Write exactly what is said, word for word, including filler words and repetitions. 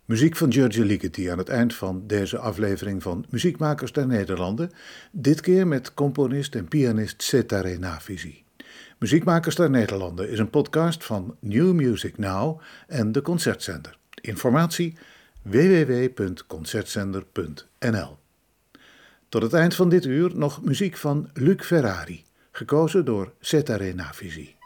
Muziek van György Ligeti aan het eind van deze aflevering van Muziekmakers der Nederlanden, dit keer met componist en pianist Cetare Nafisi. Muziekmakers der Nederlanden is een podcast van New Music Now en de Concertzender. Informatie w w w punt concertzender punt n l. Tot het eind van dit uur nog muziek van Luc Ferrari, gekozen door Cetare Nafisi.